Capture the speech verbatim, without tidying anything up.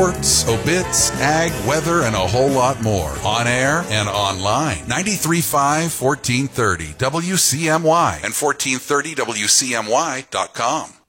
Sports, obits, ag, weather, and a whole lot more. On air and online. ninety-three point five, fourteen thirty W C M Y and fourteen thirty W C M Y dot com.